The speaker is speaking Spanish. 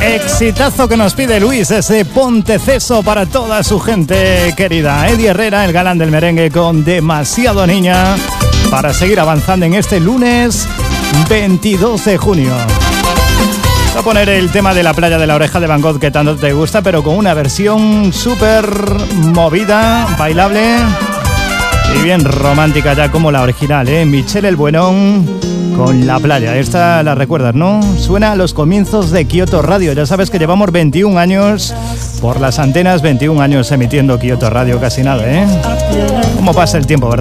Exitazo que nos pide Luis, ese Ponteceso para toda su gente querida. Eddie Herrera, el galán del merengue, con Demasiado Niña, para seguir avanzando en este lunes 22 de junio. Voy a poner el tema de La playa de la oreja de Van Gogh, que tanto te gusta, pero con una versión súper movida, bailable y bien romántica ya como la original, ¿eh? Michelle El Buenón con La playa. Esta la recuerdas, ¿no? Suena a los comienzos de Kyoto Radio. Ya sabes que llevamos 21 años por las antenas, 21 años emitiendo Kyoto Radio, casi nada, ¿eh? ¿Cómo pasa el tiempo, verdad?